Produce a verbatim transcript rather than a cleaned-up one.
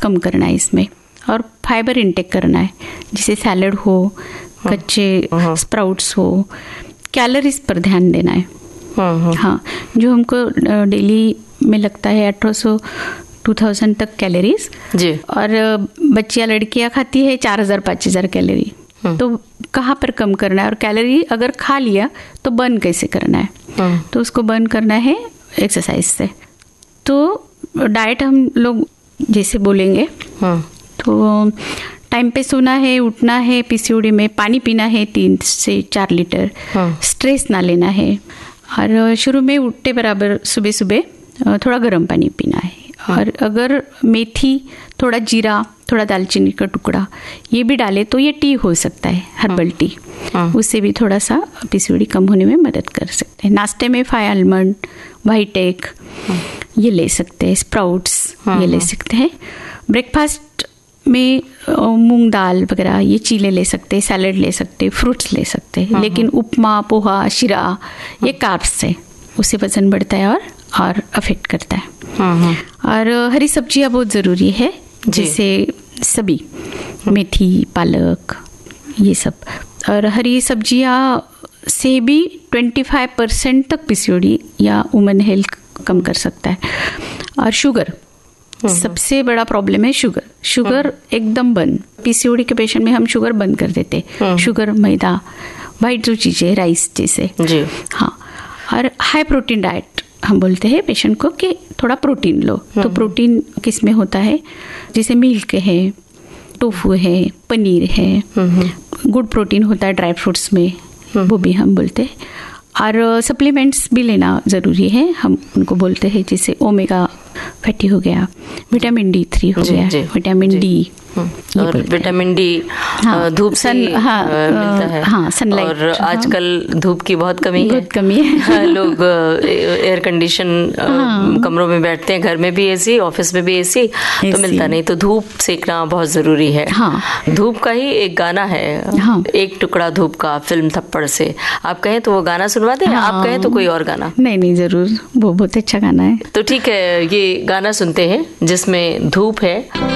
कम करना है इसमें, और फाइबर इंटेक करना है, जैसे सैलड हो, कच्चे स्प्राउट्स हो, कैलोरीज पर ध्यान देना है। हाँ, जो हमको डेली में लगता है अठारह सौ टू थाउजेंड तक कैलोरीज जी, और बच्चियां लड़कियां खाती है चार हजार पाँच हजार कैलोरी, तो कहाँ पर कम करना है, और कैलोरी अगर खा लिया तो बर्न कैसे करना है, तो उसको बर्न करना है एक्सरसाइज से। तो डाइट हम लोग जैसे बोलेंगे तो टाइम पे सोना है, उठना है, पीसीओडी में पानी पीना है तीन से चार लीटर, स्ट्रेस ना लेना है, और शुरू में उठते बराबर सुबह सुबह थोड़ा गर्म पानी पीना है, और अगर मेथी, थोड़ा जीरा, थोड़ा दालचीनी का टुकड़ा ये भी डाले तो ये टी हो सकता है, हर्बल टी, उससे भी थोड़ा सा पीसीओडी कम होने में मदद कर सकते हैं। नाश्ते में फाइव आलमंड, वाइट एग ये ले सकते हैं, स्प्राउट्स ये ले सकते हैं। ब्रेकफास्ट में मूंग दाल वगैरह ये चीज़ें ले सकते हैं, सैलड ले सकते हैं, फ्रूट्स ले सकते हैं, लेकिन उपमा, पोहा, शिरा ये कार्ब्स है, उससे वजन बढ़ता है और और अफेक्ट करता है। और हरी सब्जियां बहुत ज़रूरी है, जैसे सभी मेथी, पालक ये सब, और हरी सब्जियां से भी पच्चीस परसेंट तक पीसीओडी या वुमेन हेल्थ कम कर सकता है। और शुगर सबसे बड़ा प्रॉब्लम है, शुगर शुगर एकदम बंद। पीसीओडी के पेशेंट में हम शुगर बंद कर देते, शुगर, मैदा, वाइट जो चीज़ें, राइस जैसे जी। हाँ, और हाई प्रोटीन डाइट हम बोलते हैं पेशेंट को कि थोड़ा प्रोटीन लो, तो प्रोटीन किस में होता है, जैसे मिल्क है, टोफू है, पनीर है, गुड प्रोटीन होता है ड्राई फ्रूट्स में, वो भी हम बोलते हैं। और सप्लीमेंट्स भी लेना ज़रूरी है, हम उनको बोलते हैं, जैसे ओमेगा फैटी हो गया, विटामिन डी थ्री हो गया, विटामिन डी, और विटामिन डी हाँ, धूप से हाँ, मिलता है हाँ, सनलाइट, और आजकल हाँ, धूप की बहुत कमी बहुत है, कमी है। लोग एयर कंडीशन हाँ, कमरों में बैठते हैं, घर में भी एसी, ऑफिस में भी एसी, तो मिलता नहीं, तो धूप सेकना बहुत जरूरी है। हाँ, धूप का ही एक गाना है हाँ, एक टुकड़ा धूप का, फिल्म थप्पड़ से, आप कहें तो वो गाना सुनवा दें हाँ, आप कहें तो कोई और गाना। नहीं नहीं जरूर, वो बहुत अच्छा गाना है। तो ठीक है, ये गाना सुनते हैं जिसमें धूप है।